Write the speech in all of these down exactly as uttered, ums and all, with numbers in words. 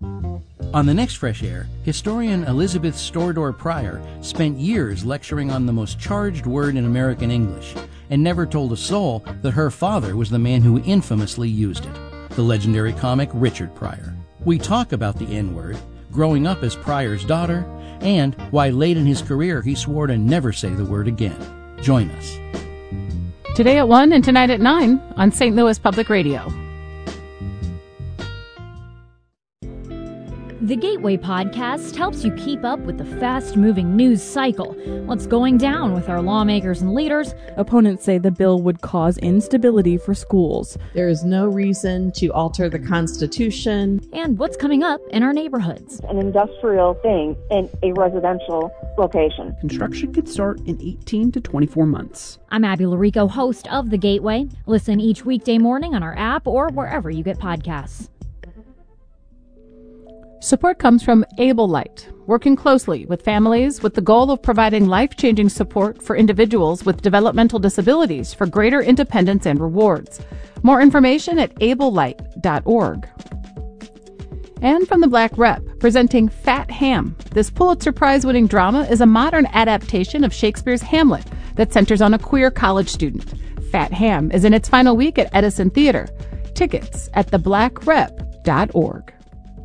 On the next Fresh Air, historian Elizabeth Stordor Pryor spent years lecturing on the most charged word in American English and never told a soul that her father was the man who infamously used it, the legendary comic Richard Pryor. We talk about the N-word, growing up as Pryor's daughter, and why late in his career he swore to never say the word again. Join us. Today at one and tonight at nine on Saint Louis Public Radio. The Gateway Podcast helps you keep up with the fast-moving news cycle. What's going down with our lawmakers and leaders? Opponents say the bill would cause instability for schools. There is no reason to alter the Constitution. And what's coming up in our neighborhoods. An industrial thing in a residential location. Construction could start in eighteen to twenty-four months. I'm Abby Larico, host of The Gateway. Listen each weekday morning on our app or wherever you get podcasts. Support comes from Able Light, working closely with families with the goal of providing life-changing support for individuals with developmental disabilities for greater independence and rewards. More information at able light dot org. And from the Black Rep, presenting Fat Ham. This Pulitzer Prize-winning drama is a modern adaptation of Shakespeare's Hamlet that centers on a queer college student. Fat Ham is in its final week at Edison Theater. Tickets at the black rep dot org.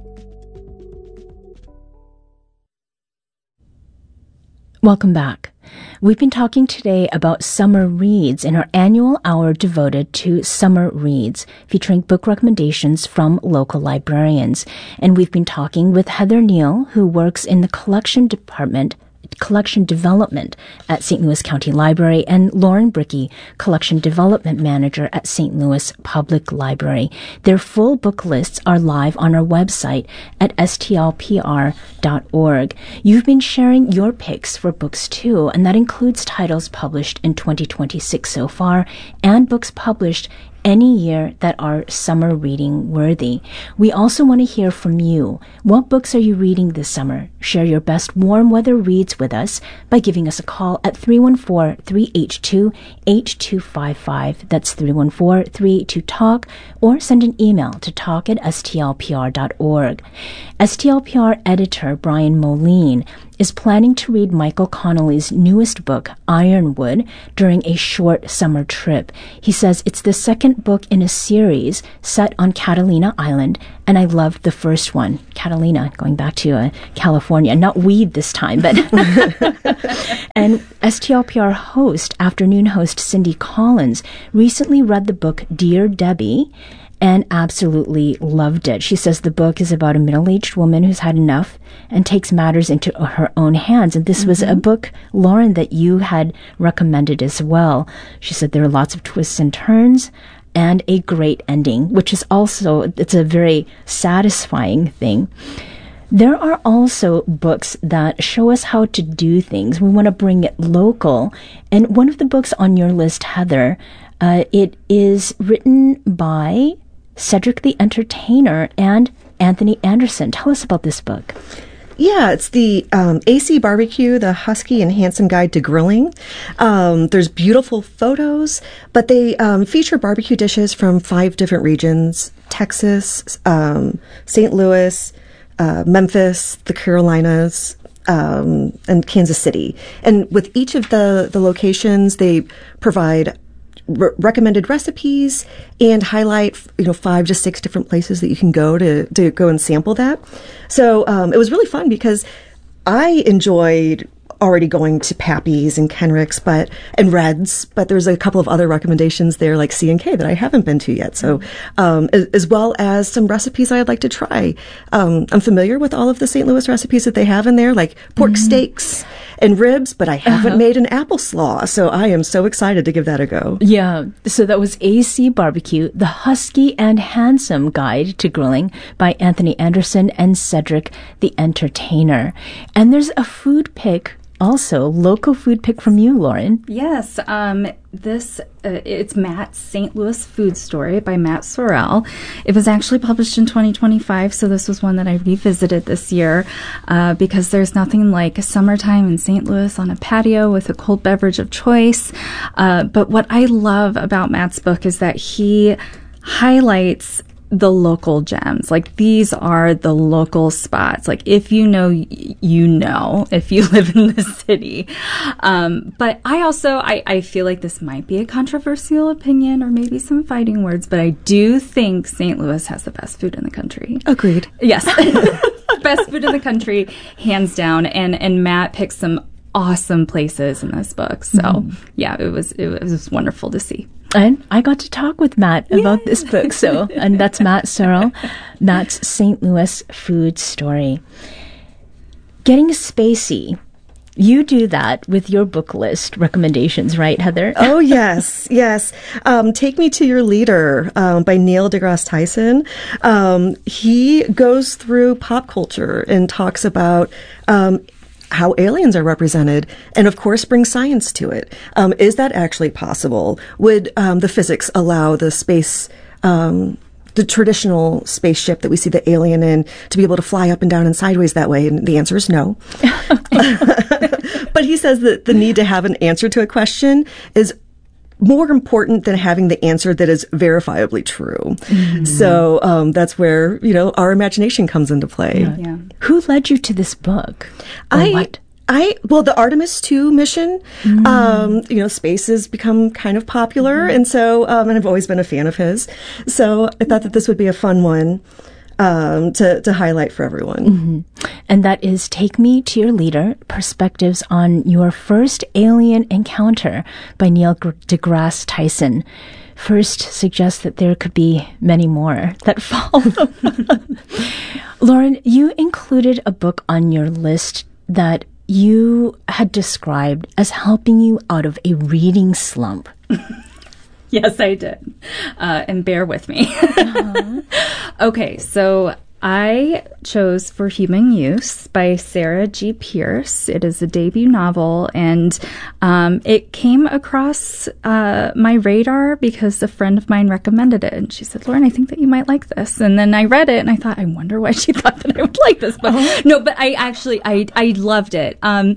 Welcome back. We've been talking today about Summer Reads in our annual hour devoted to Summer Reads, featuring book recommendations from local librarians. And we've been talking with Heather Neal, who works in the collection department Collection Development at Saint Louis County Library, and Lauren Brickey, Collection Development Manager at Saint Louis Public Library. Their full book lists are live on our website at S T L P R dot org. You've been sharing your picks for books too, and that includes titles published in twenty twenty-six so far and books published any year that are summer reading worthy. We also want to hear from you. What books are you reading this summer? Share your best warm weather reads with us by giving us a call at three one four, three eight two, eight two five five. That's three one four, three eight two, talk, or send an email to talk at S T L P R dot org. S T L P R editor Brian Moline is planning to read Michael Connolly's newest book, Ironwood, during a short summer trip. He says it's the second book in a series set on Catalina Island, and I loved the first one, Catalina, going back to uh, California, not weed this time, but... And S T L P R host, afternoon host Cindy Collins, recently read the book Dear Debbie, and absolutely loved it. She says the book is about a middle-aged woman who's had enough and takes matters into her own hands. And this mm-hmm. was a book, Lauren, that you had recommended as well. She said there are lots of twists and turns and a great ending, which is also, it's a very satisfying thing. There are also books that show us how to do things. We want to bring it local. And one of the books on your list, Heather, uh, it is written by Cedric the Entertainer and Anthony Anderson. Tell us about this book. Yeah, it's the um, A C Barbecue, the Husky and Handsome Guide to Grilling. Um, there's beautiful photos, but they um, feature barbecue dishes from five different regions: Texas, um, Saint Louis, uh, Memphis, the Carolinas, um, and Kansas City. And with each of the, the locations, they provide Re- recommended recipes and highlight, you know, five to six different places that you can go to, to go and sample that. So um, it was really fun because I enjoyed already going to Pappy's and Kenrick's, but and Red's, but there's a couple of other recommendations there like C and K that I haven't been to yet. So um, as, as well as some recipes I'd like to try. Um, I'm familiar with all of the Saint Louis recipes that they have in there, like pork mm-hmm. steaks and ribs, but I haven't uh-huh. made an apple slaw. So I am so excited to give that a go. Yeah. So that was A C Barbecue, the Husky and Handsome Guide to Grilling by Anthony Anderson and Cedric the Entertainer. And there's a food pick also, local food pick from you, Lauren. Yes, um, this uh, it's Matt's Saint Louis Food Story by Matt Sorrell. It was actually published in twenty twenty-five, so this was one that I revisited this year uh, because there's nothing like summertime in Saint Louis on a patio with a cold beverage of choice. Uh, but what I love about Matt's book is that he highlights the local gems. Like, these are the local spots. Like, if you know, you know, if you live in the city. Um, but I also, I, I feel like this might be a controversial opinion or maybe some fighting words, but I do think Saint Louis has the best food in the country. Agreed. Yes. Best food in the country, hands down. And, and Matt picked some awesome places in this book. So, mm-hmm. yeah, it was, it was wonderful to see. And I got to talk with Matt about this book. So, and that's Matt Sorrell, Matt's Saint Louis Food Story. Getting spacey. You do that with your book list recommendations, right, Heather? Oh, yes, yes. Um, Take Me to Your Leader um, by Neil deGrasse Tyson. Um, he goes through pop culture and talks about um, how aliens are represented, and of course brings science to it. Um, is that actually possible? Would um, the physics allow the space, um, the traditional spaceship that we see the alien in, to be able to fly up and down and sideways that way? And the answer is no. But he says that the need to have an answer to a question is more important than having the answer that is verifiably true. Mm-hmm. So um, that's where, you know, our imagination comes into play. Yeah. Yeah. Who led you to this book? Or I, what? I, well, the Artemis two mission, mm. um, you know, space has become kind of popular. Mm-hmm. And so, um, and I've always been a fan of his. So I thought that this would be a fun one. Um, to, to highlight for everyone. Mm-hmm. And that is Take Me to Your Leader, Perspectives on Your First Alien Encounter by Neil deGrasse Tyson. First suggests that there could be many more that follow. Lauren, you included a book on your list that you had described as helping you out of a reading slump. Yes, I did. Uh, and bear with me. uh-huh. Okay, so I chose For Human Use by Sarah G. Pierce. It is a debut novel, and um, it came across uh, my radar because a friend of mine recommended it. And she said, Lauren, I think that you might like this. And then I read it, and I thought, I wonder why she thought that I would like this book. Oh. No, but I actually, I, I loved it. Um,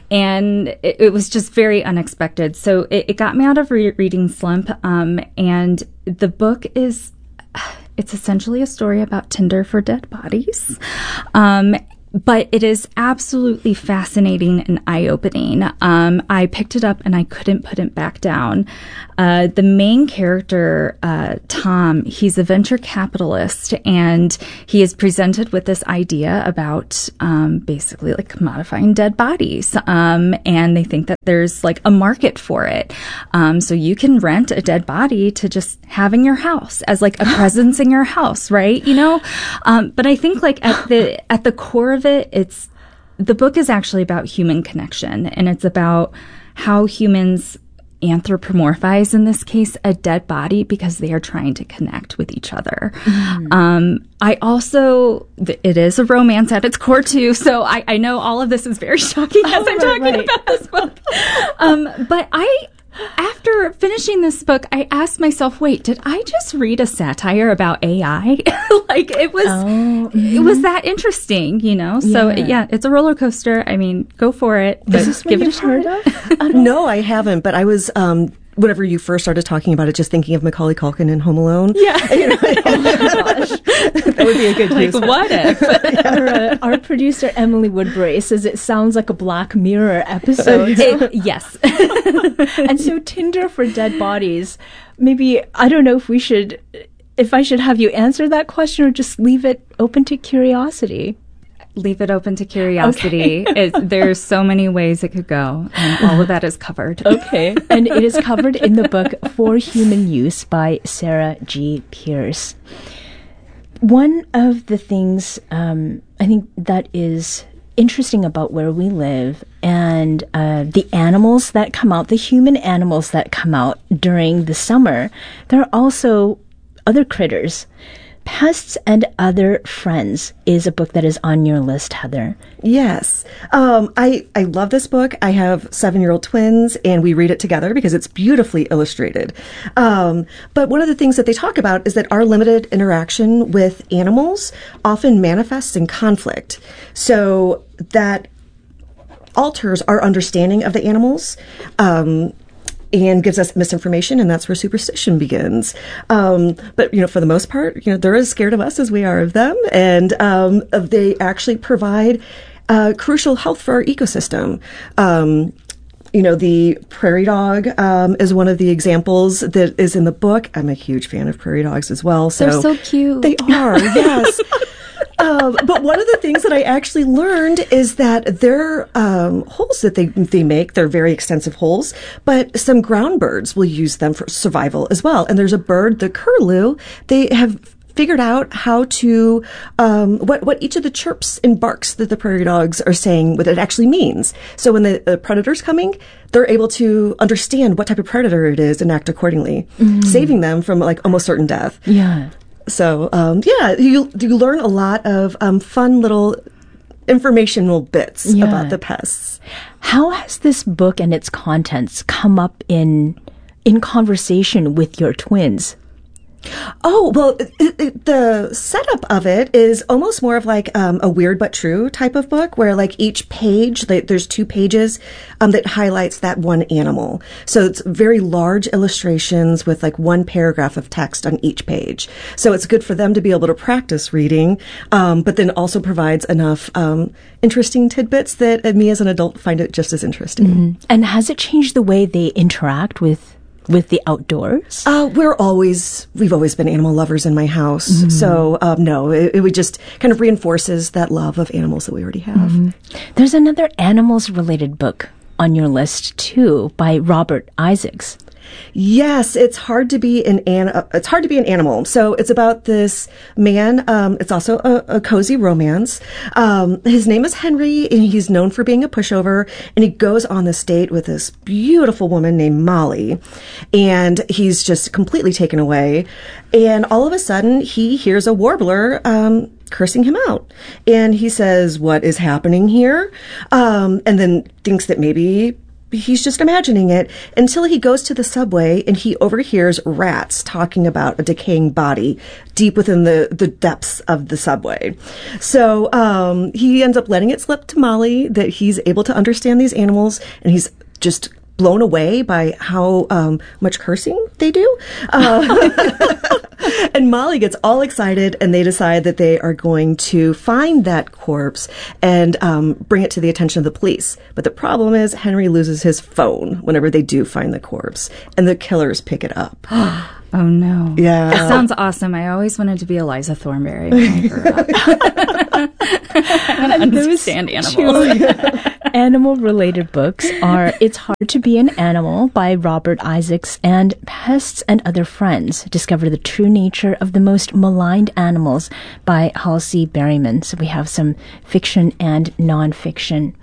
and it, it was just very unexpected. So it, it got me out of re- reading slump. Um, and the book is... It's essentially a story about Tinder for dead bodies. Um, but it is absolutely fascinating and eye-opening. Um, I picked it up and I couldn't put it back down. Uh, the main character, uh, Tom, he's a venture capitalist, and he is presented with this idea about um, basically like commodifying dead bodies. Um, and they think that there's like a market for it. Um, so you can rent a dead body to just have in your house as like a presence in your house, right? You know? Um, but I think like at the at the core of it, it's the book is actually about human connection, and it's about how humans anthropomorphize, in this case, a dead body because they are trying to connect with each other. Mm. Um, I also, th- it is a romance at its core too, so I, I know all of this is very shocking as oh, I'm right, talking right. about this book. um, but I, after finishing this book, I asked myself, wait, did I just read a satire about A I? Like, it was, oh, mm-hmm. it was that interesting, you know? So, yeah. yeah, it's a roller coaster. I mean, go for it. Is this what you've heard of? uh, no, I haven't, but I was, um, whenever you first started talking about it, just thinking of Macaulay Culkin in Home Alone. Yeah. You know, oh my gosh. That would be a good like, use. What if? our, uh, our producer, Emily Woodbury, says it sounds like a Black Mirror episode. It, yes. And so Tinder for dead bodies, maybe, I don't know if we should, if I should have you answer that question or just leave it open to curiosity. Leave it open to curiosity. Okay. it, there's so many ways it could go, and all of that is covered. Okay. And it is covered in the book For Human Use by Sarah G. Pierce. One of the things um, I think that is interesting about where we live and uh, the animals that come out, the human animals that come out during the summer, there are also other critters. Pests and Other Friends is a book that is on your list, Heather. Yes. Um, I, I love this book. I have seven-year-old twins, and we read it together because it's beautifully illustrated. Um, but one of the things that they talk about is that our limited interaction with animals often manifests in conflict. So that alters our understanding of the animals. Um, and gives us misinformation, and that's where superstition begins. Um, but, you know, for the most part, you know, they're as scared of us as we are of them, and um, they actually provide uh, crucial health for our ecosystem. Um, You know, the prairie dog um, is one of the examples that is in the book. I'm a huge fan of prairie dogs as well. So They're so cute. They are, yes. Um, but one of the things that I actually learned is that their um, holes that they they make, they're very extensive holes, but some ground birds will use them for survival as well. And there's a bird, the curlew, they have figured out how to, um, what, what each of the chirps and barks that the prairie dogs are saying, what it actually means. So when the, the predator's coming, they're able to understand what type of predator it is and act accordingly, mm. saving them from like almost certain death. Yeah. So, um, yeah, you, you learn a lot of um, fun little informational bits yeah. about the pests. How has this book and its contents come up in in conversation with your twins? Oh, well, it, it, the setup of it is almost more of like um, a weird but true type of book where like each page, like, there's two pages um, that highlights that one animal. So it's very large illustrations with like one paragraph of text on each page. So it's good for them to be able to practice reading, um, but then also provides enough um, interesting tidbits that uh, me as an adult find it just as interesting. Mm-hmm. And has it changed the way they interact with with the outdoors? Uh, we're always, we've always been animal lovers in my house. Mm-hmm. So, um, no, it, it would just kind of reinforces that love of animals that we already have. Mm-hmm. There's another animals related book on your list too by Robert Isaacs. Yes, it's hard to be an, an uh, it's hard to be an animal. So it's about this man. Um, it's also a, a cozy romance. Um, his name is Henry, and he's known for being a pushover. And he goes on this date with this beautiful woman named Molly, and he's just completely taken away. And all of a sudden, he hears a warbler Um, cursing him out. And he says, "What is happening here?" Um, and then thinks that maybe he's just imagining it until he goes to the subway and he overhears rats talking about a decaying body deep within the, the depths of the subway. So um, he ends up letting it slip to Molly that he's able to understand these animals, and he's just blown away by how um, much cursing they do. Uh, and Molly gets all excited, and they decide that they are going to find that corpse and um, bring it to the attention of the police. But the problem is Henry loses his phone whenever they do find the corpse, and the killers pick it up. Oh, no. Yeah. It sounds awesome. I always wanted to be Eliza Thornberry when I grew up. I don't understand animals. Animal-related books are It's Hard to Be an Animal by Robert Isaacs and Pests and Other Friends, Discover the True Nature of the Most Maligned Animals by Halsey Berryman. So we have some fiction and nonfiction.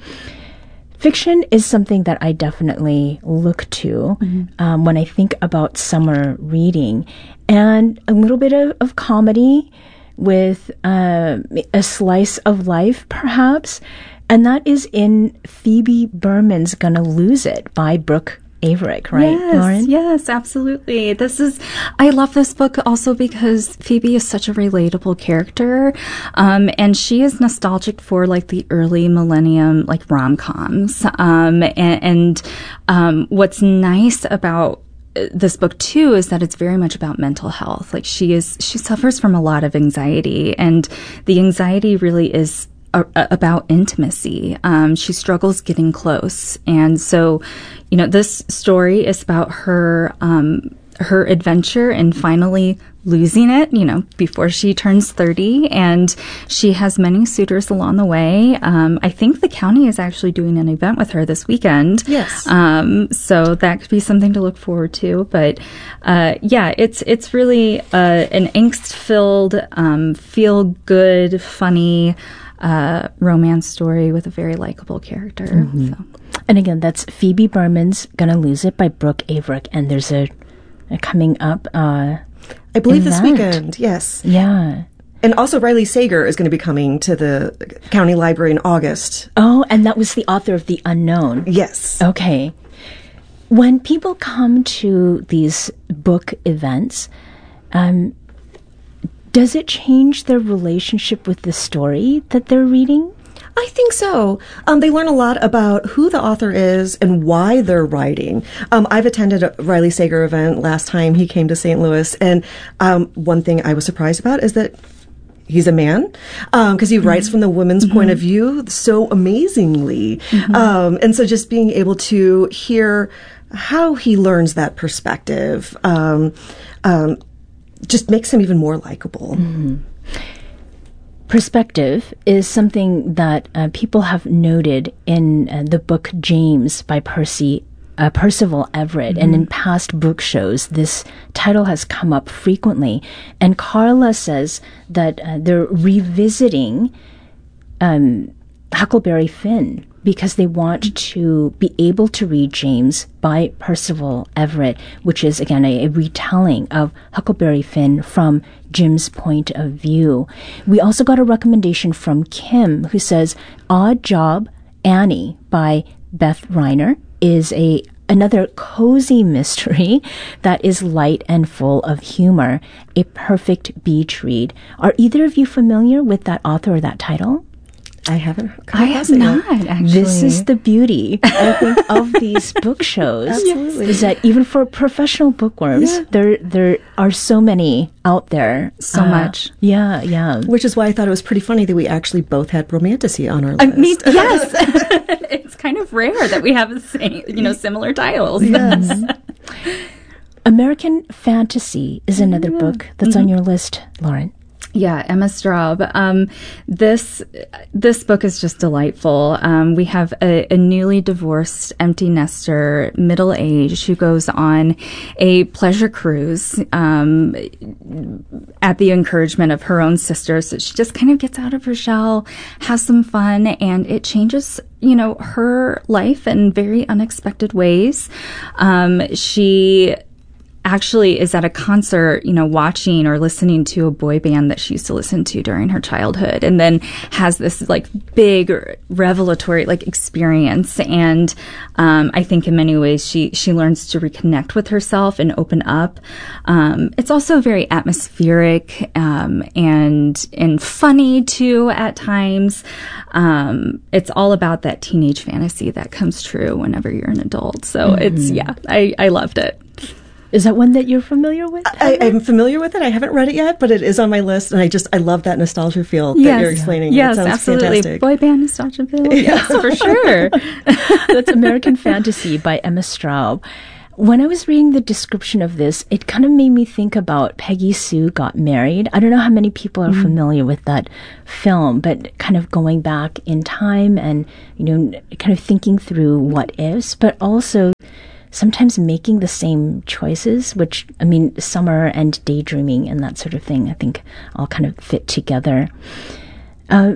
Fiction is something that I definitely look to mm-hmm. um, when I think about summer reading, and a little bit of, of comedy with uh, a slice of life, perhaps, and that is in Phoebe Berman's Gonna Lose It by Brooke Averick, right, yes, Lauren? Yes, absolutely. This is, I love this book also because Phoebe is such a relatable character, um, and she is nostalgic for like the early millennium, like rom-coms, um, and, and um, what's nice about this book too is that it's very much about mental health. Like she is, she suffers from a lot of anxiety, and the anxiety really is A, about intimacy. Um, she struggles getting close. And so, you know, this story is about her, um, her adventure and finally losing it, you know, before she turns thirty. And she has many suitors along the way. Um, I think the county is actually doing an event with her this weekend. Yes. Um, so that could be something to look forward to. But, uh, yeah, it's, it's really, uh, an angst-filled, um, feel-good, funny, Uh, romance story with a very likable character. Mm-hmm. So. And again, that's Phoebe Berman's Gonna Lose It by Brooke Averick. And there's a, a coming up, uh, I believe this that. weekend, yes. Yeah. And also Riley Sager is going to be coming to the county library in August. Oh, and that was the author of The Unknown. Yes. Okay. When people come to these book events, um, does it change their relationship with the story that they're reading? I think so. Um, they learn a lot about who the author is and why they're writing. Um, I've attended a Riley Sager event last time he came to Saint Louis, and um, one thing I was surprised about is that he's a man, because um, he mm-hmm. writes from the woman's mm-hmm. point of view so amazingly. Mm-hmm. Um, and so just being able to hear how he learns that perspective um, um, just makes him even more likable. Mm-hmm. Perspective is something that uh, people have noted in uh, the book James by Percy uh, Percival Everett, mm-hmm. and in past book shows, this title has come up frequently. And Carla says that uh, they're revisiting um, Huckleberry Finn because they want to be able to read James by Percival Everett, which is, again, a, a retelling of Huckleberry Finn from Jim's point of view. We also got a recommendation from Kim, who says Odd Job Annie by Beth Reiner is a another cozy mystery that is light and full of humor, a perfect beach read. Are either of you familiar with that author or that title? I haven't. I have not, actually. This is the beauty, I think, of these book shows. Absolutely. Is that even for professional bookworms, yeah. there there are so many out there. So uh, much. Yeah, yeah. Which is why I thought it was pretty funny that we actually both had Romantasy on our list. I mean, yes. It's kind of rare that we have the same, you know, similar titles. Yes. American Fantasy is another yeah. book that's mm-hmm. on your list, Lauren. Yeah, Emma Straub. Um, this this book is just delightful. Um, we have a, a newly divorced empty nester, middle aged, who goes on a pleasure cruise um, at the encouragement of her own sister. So she just kind of gets out of her shell, has some fun, and it changes, you know, her life in very unexpected ways. Um, she actually is at a concert, you know, watching or listening to a boy band that she used to listen to during her childhood, and then has this like big revelatory like experience. And um, I think in many ways she she learns to reconnect with herself and open up. Um, it's also very atmospheric um, and and funny too at times. Um, it's all about that teenage fantasy that comes true whenever you're an adult. So mm-hmm. it's yeah, I I loved it. Is that one that you're familiar with? I, I'm familiar with it. I haven't read it yet, but it is on my list, and I just I love that nostalgia feel that yes. you're explaining. Yes, it sounds absolutely. fantastic. Boy band nostalgia feel. Yes, for sure. That's American Fantasy by Emma Straub. When I was reading the description of this, it kind of made me think about Peggy Sue Got Married. I don't know how many people are mm. familiar with that film, but kind of going back in time and, you know, kind of thinking through what ifs, but also sometimes making the same choices, which, I mean, summer and daydreaming and that sort of thing, I think all kind of fit together. Uh,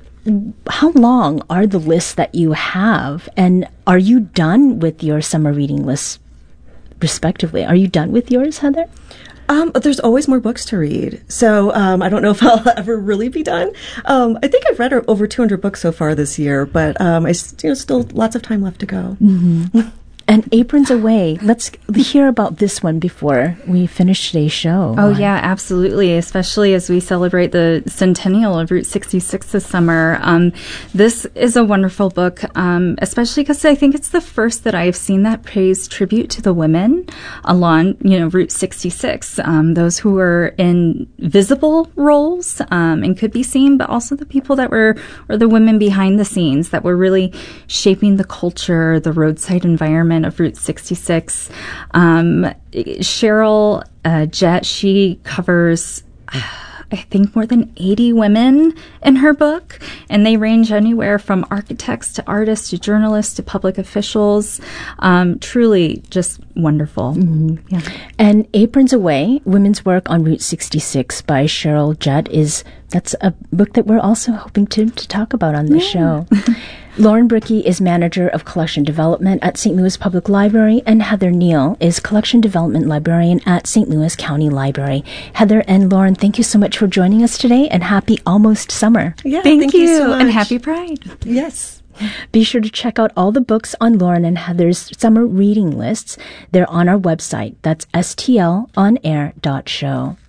how long are the lists that you have? And are you done with your summer reading lists, respectively? Are you done with yours, Heather? Um, but there's always more books to read. So um, I don't know if I'll ever really be done. Um, I think I've read over two hundred books so far this year, but um, I you know, still lots of time left to go. Mm-hmm. And Aprons Away. Let's hear about this one before we finish today's show. Oh, yeah, absolutely. Especially as we celebrate the centennial of Route sixty-six this summer. Um, this is a wonderful book, um, especially because I think it's the first that I've seen that pays tribute to the women along, you know, Route sixty-six. Um, those who were in visible roles um, and could be seen, but also the people that were, or the women behind the scenes that were really shaping the culture, the roadside environment of Route sixty-six. Um, Cheryl uh, Jett, she covers, uh, I think, more than eighty women in her book, and they range anywhere from architects to artists to journalists to public officials. Um, truly just wonderful. Mm-hmm. Yeah. And Aprons Away, Women's Work on Route sixty-six by Cheryl Jett is, that's a book that we're also hoping to, to talk about on this yeah. show. Lauren Brickey is Manager of Collection Development at Saint Louis Public Library, and Heather Neal is Collection Development Librarian at Saint Louis County Library. Heather and Lauren, thank you so much for joining us today, and happy almost summer. Yeah, thank, thank you, you so much. And happy Pride. Yes. Be sure to check out all the books on Lauren and Heather's summer reading lists. They're on our website. That's S T L on air dot show.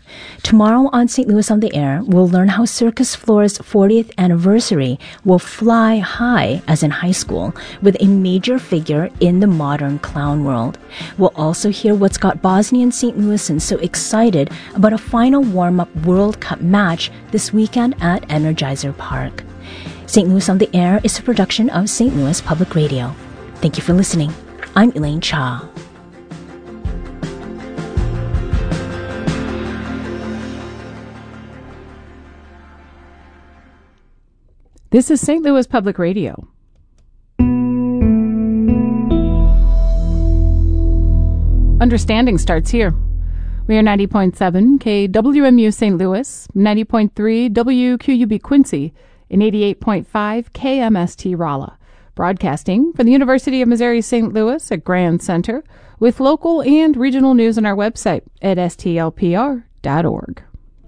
Tomorrow on Saint Louis on the Air, we'll learn how Circus Floor's fortieth anniversary will fly high, as in high school, with a major figure in the modern clown world. We'll also hear what's got Bosnian Saint Louisans so excited about a final warm-up World Cup match this weekend at Energizer Park. Saint Louis on the Air is a production of Saint Louis Public Radio. Thank you for listening. I'm Elaine Cha. This is Saint Louis Public Radio. Understanding starts here. We are ninety point seven K W M U Saint Louis, ninety point three W Q U B Quincy, and eighty-eight point five K M S T Rolla, broadcasting from the University of Missouri Saint Louis at Grand Center, with local and regional news on our website at S T L P R dot org.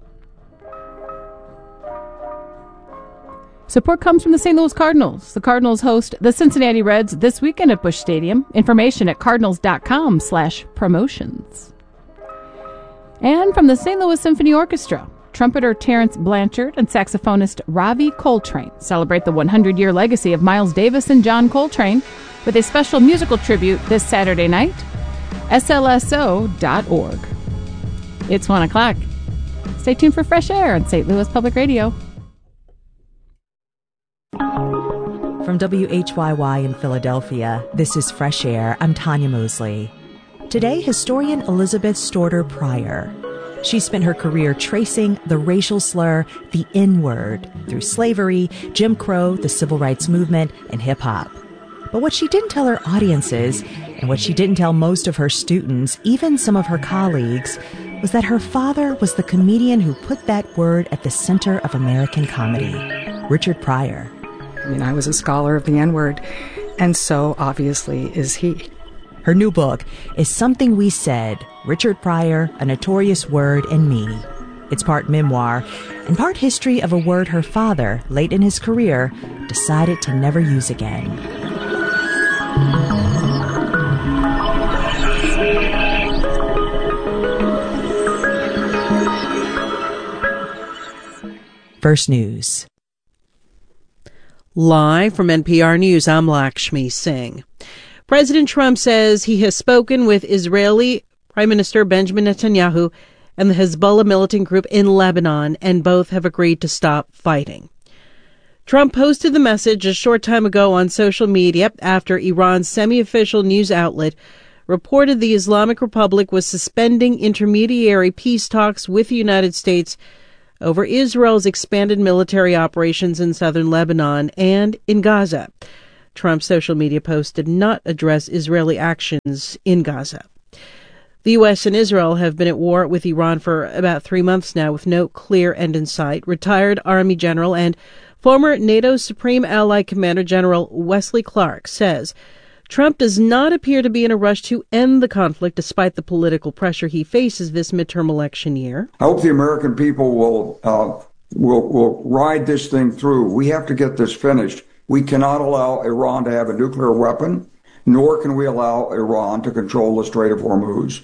Support comes from the Saint Louis Cardinals. The Cardinals host the Cincinnati Reds this weekend at Busch Stadium. Information at cardinals.com slash promotions. And from the Saint Louis Symphony Orchestra, trumpeter Terrence Blanchard and saxophonist Ravi Coltrane celebrate the hundred-year legacy of Miles Davis and John Coltrane with a special musical tribute this Saturday night. S L S O dot org. It's one o'clock. Stay tuned for Fresh Air on Saint Louis Public Radio. From W H Y Y in Philadelphia, this is Fresh Air. I'm Tanya Mosley. Today, historian Elizabeth Storter Pryor. She spent her career tracing the racial slur, the N-word, through slavery, Jim Crow, the civil rights movement, and hip-hop. But what she didn't tell her audiences, and what she didn't tell most of her students, even some of her colleagues, was that her father was the comedian who put that word at the center of American comedy, Richard Pryor. I mean, I was a scholar of the N-word, and so obviously is he. Her new book is Something We Said, Richard Pryor, A Notorious Word and Me. It's part memoir and part history of a word her father, late in his career, decided to never use again. First News. Live from N P R News, I'm Lakshmi Singh. President Trump says he has spoken with Israeli Prime Minister Benjamin Netanyahu and the Hezbollah militant group in Lebanon, and both have agreed to stop fighting. Trump posted the message a short time ago on social media after Iran's semi-official news outlet reported the Islamic Republic was suspending intermediary peace talks with the United States over Israel's expanded military operations in southern Lebanon and in Gaza. Trump's social media post did not address Israeli actions in Gaza. The U S and Israel have been at war with Iran for about three months now with no clear end in sight. Retired Army General and former NATO Supreme Ally Commander General Wesley Clark says Trump does not appear to be in a rush to end the conflict despite the political pressure he faces this midterm election year. I hope the American people will uh, will will ride this thing through. We have to get this finished. We cannot allow Iran to have a nuclear weapon, nor can we allow Iran to control the Strait of Hormuz.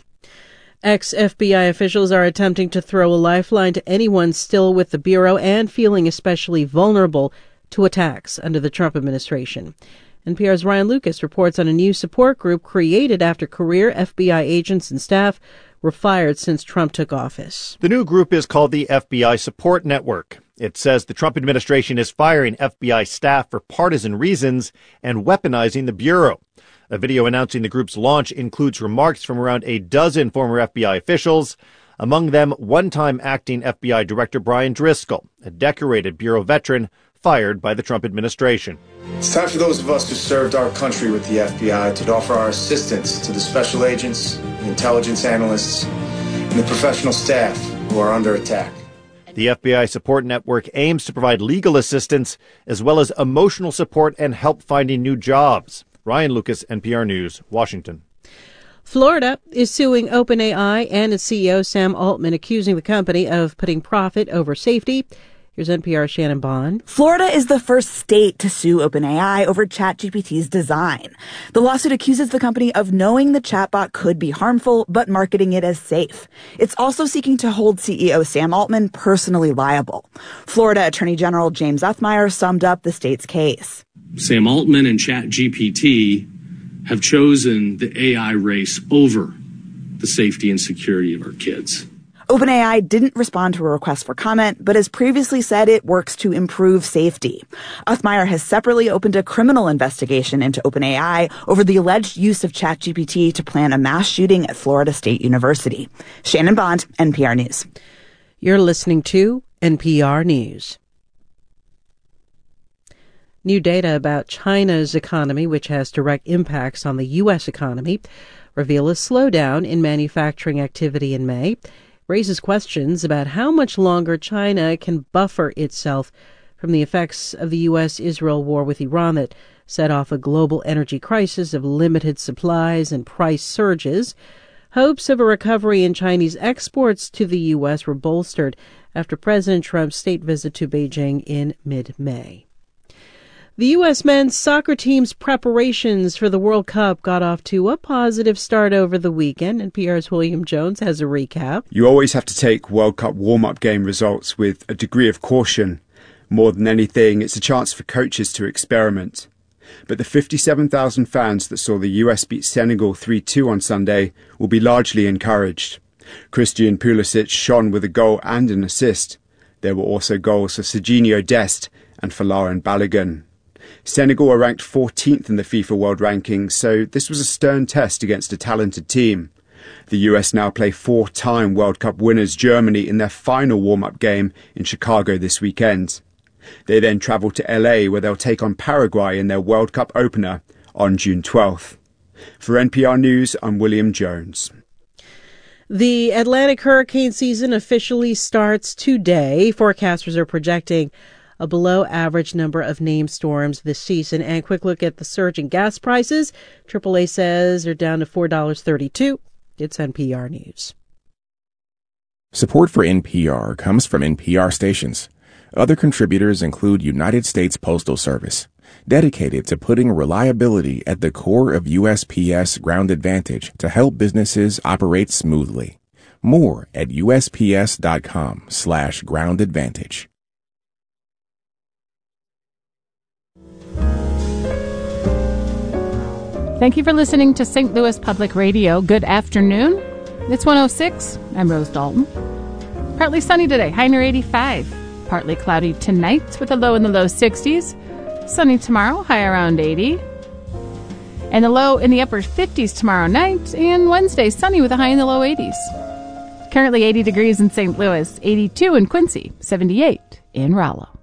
Ex-F B I officials are attempting to throw a lifeline to anyone still with the Bureau and feeling especially vulnerable to attacks under the Trump administration. N P R's Ryan Lucas reports on a new support group created after career F B I agents and staff were fired since Trump took office. The new group is called the F B I Support Network. It says the Trump administration is firing F B I staff for partisan reasons and weaponizing the Bureau. A video announcing the group's launch includes remarks from around a dozen former F B I officials, among them one-time acting F B I Director Brian Driscoll, a decorated Bureau veteran fired by the Trump administration. It's time for those of us who served our country with the F B I to offer our assistance to the special agents, the intelligence analysts, and the professional staff who are under attack. The F B I Support Network aims to provide legal assistance as well as emotional support and help finding new jobs. Ryan Lucas, N P R News, Washington. Florida is suing OpenAI and its C E O Sam Altman, accusing the company of putting profit over safety Here's N P R's Shannon Bond. Florida is the first state to sue OpenAI over ChatGPT's design. The lawsuit accuses the company of knowing the chatbot could be harmful, but marketing it as safe. It's also seeking to hold C E O Sam Altman personally liable. Florida Attorney General James Othmeier summed up the state's case. Sam Altman and ChatGPT have chosen the A I race over the safety and security of our kids. OpenAI didn't respond to a request for comment, but has previously said it works to improve safety. Othmeier has separately opened a criminal investigation into OpenAI over the alleged use of ChatGPT to plan a mass shooting at Florida State University. Shannon Bond, N P R News. You're listening to N P R News. New data about China's economy, which has direct impacts on the U S economy, reveal a slowdown in manufacturing activity in May. Raises questions about how much longer China can buffer itself from the effects of the U S Israel war with Iran that set off a global energy crisis of limited supplies and price surges. Hopes of a recovery in Chinese exports to the U S were bolstered after President Trump's state visit to Beijing in mid-May. The U S men's soccer team's preparations for the World Cup got off to a positive start over the weekend, and P R's William Jones has a recap. You always have to take World Cup warm-up game results with a degree of caution. More than anything, it's a chance for coaches to experiment. But the fifty-seven thousand fans that saw the U S beat Senegal three two on Sunday will be largely encouraged. Christian Pulisic shone with a goal and an assist. There were also goals for Serginho Dest and for Laurent Balogun. Senegal are ranked fourteenth in the FIFA World Rankings, so this was a stern test against a talented team. The U S now play four-time World Cup winners Germany in their final warm-up game in Chicago this weekend. They then travel to L A, where they'll take on Paraguay in their World Cup opener on June twelfth. For N P R News, I'm William Jones. The Atlantic hurricane season officially starts today. Forecasters are projecting a below-average number of named storms this season. And quick look at the surge in gas prices. triple A says they're down to four dollars and thirty-two cents. It's N P R News. Support for N P R comes from N P R stations. Other contributors include United States Postal Service, dedicated to putting reliability at the core of U S P S Ground Advantage to help businesses operate smoothly. More at usps.com slash ground advantage. Thank you for listening to Saint Louis Public Radio. Good afternoon. It's one oh six. I'm Rose Dalton. Partly sunny today, high near eighty-five. Partly cloudy tonight with a low in the low sixties. Sunny tomorrow, high around eighty. And a low in the upper fifties tomorrow night. And Wednesday, sunny with a high in the low eighties. Currently eighty degrees in Saint Louis, eighty-two in Quincy, seventy-eight in Rollo.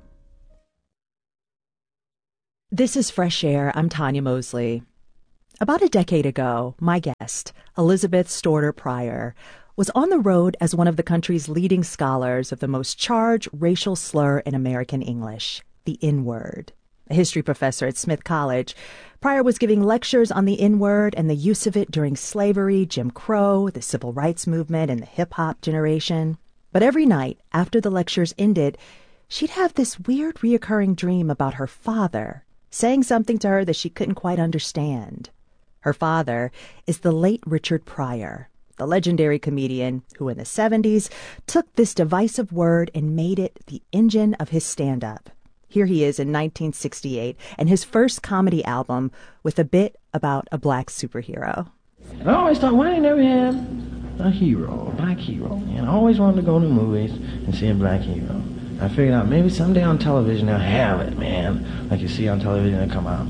This is Fresh Air. I'm Tanya Mosley. About a decade ago, my guest, Elizabeth Storter Pryor, was on the road as one of the country's leading scholars of the most charged racial slur in American English, the N-word. A history professor at Smith College, Pryor was giving lectures on the N-word and the use of it during slavery, Jim Crow, the civil rights movement, and the hip-hop generation. But every night, after the lectures ended, she'd have this weird reoccurring dream about her father, saying something to her that she couldn't quite understand. Her father is the late Richard Pryor, the legendary comedian who in the seventies took this divisive word and made it the engine of his stand-up. Here he is in nineteen sixty-eight and his first comedy album with a bit about a black superhero. I always thought, why I never had a hero, a black hero? And I always wanted to go to movies and see a black hero. I figured out maybe someday on television they'll have it, man. Like you see on television, they come out.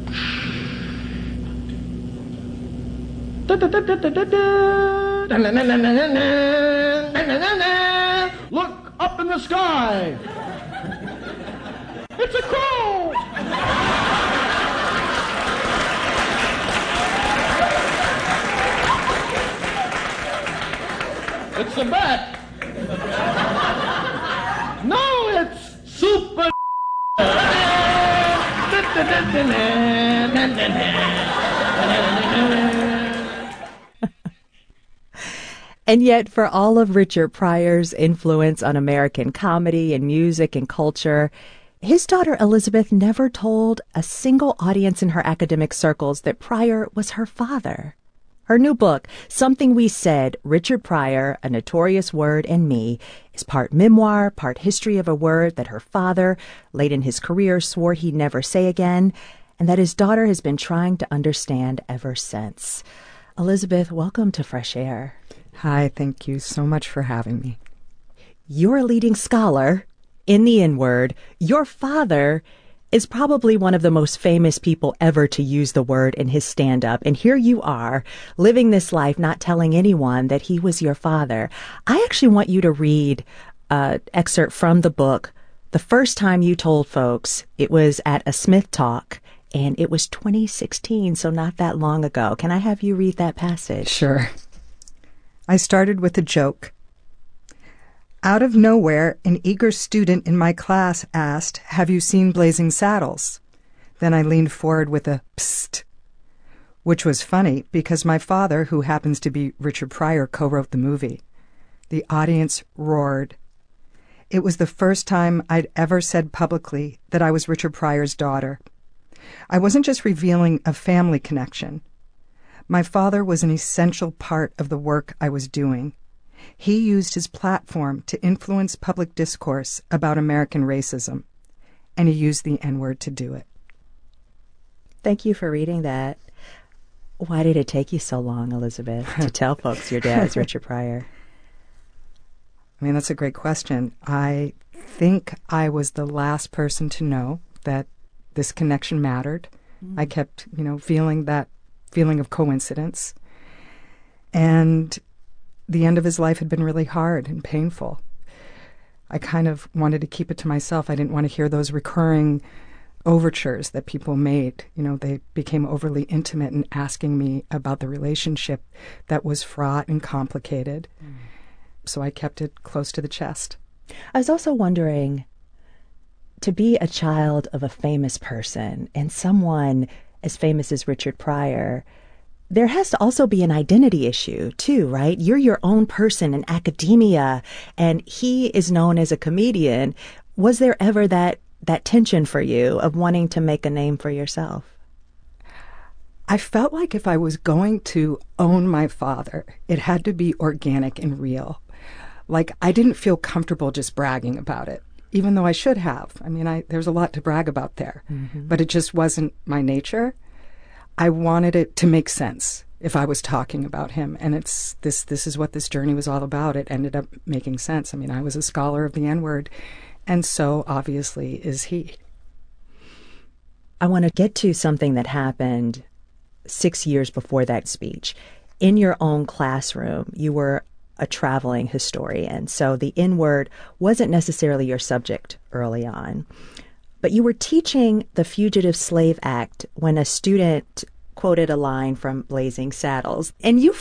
Look up in the sky. It's a crow. It's a bat. No, it's super. And yet, for all of Richard Pryor's influence on American comedy and music and culture, his daughter Elizabeth never told a single audience in her academic circles that Pryor was her father. Her new book, Something We Said, Richard Pryor, A Notorious Word and Me, is part memoir, part history of a word that her father, late in his career, swore he'd never say again, and that his daughter has been trying to understand ever since. Elizabeth, welcome to Fresh Air. Hi, thank you so much for having me. You're a leading scholar in the N-word. Your father is probably one of the most famous people ever to use the word in his stand-up. And here you are, living this life, not telling anyone that he was your father. I actually want you to read an excerpt from the book. The first time you told folks, it was at a Smith Talk, and it was twenty sixteen, so not that long ago. Can I have you read that passage? Sure. I started with a joke. Out of nowhere, an eager student in my class asked, "Have you seen Blazing Saddles?" Then I leaned forward with a psst, which was funny because my father, who happens to be Richard Pryor, co-wrote the movie. The audience roared. It was the first time I'd ever said publicly that I was Richard Pryor's daughter. I wasn't just revealing a family connection. My father was an essential part of the work I was doing. He used his platform to influence public discourse about American racism, and he used the N-word to do it. Thank you for reading that. Why did it take you so long, Elizabeth, to tell folks your dad is Richard Pryor? I mean, that's a great question. I think I was the last person to know that this connection mattered. Mm. I kept, you know, feeling that feeling of coincidence. And the end of his life had been really hard and painful. I kind of wanted to keep it to myself. I didn't want to hear those recurring overtures that people made. You know, they became overly intimate in asking me about the relationship that was fraught and complicated. Mm. So I kept it close to the chest. I was also wondering, to be a child of a famous person and someone as famous as Richard Pryor, there has to also be an identity issue too, right? You're your own person in academia, and he is known as a comedian. Was there ever that, that tension for you of wanting to make a name for yourself? I felt like if I was going to own my father, it had to be organic and real. Like, I didn't feel comfortable just bragging about it, even though I should have. I mean, I, there's a lot to brag about there, mm-hmm. but it just wasn't my nature. I wanted it to make sense if I was talking about him, and it's this. This is what this journey was all about. It ended up making sense. I mean, I was a scholar of the N-word, and so obviously is he. I want to get to something that happened six years before that speech. In your own classroom, you were a traveling historian, so the N-word wasn't necessarily your subject early on. But you were teaching the Fugitive Slave Act when a student quoted a line from Blazing Saddles, and you